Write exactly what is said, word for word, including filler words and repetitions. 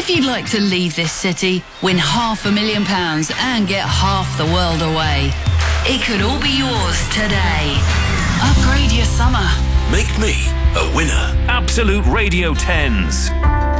If you'd like to leave this city, win half a million pounds and get half the world away, it could all be yours today. Upgrade your summer. Make me a winner. Absolute Radio tens.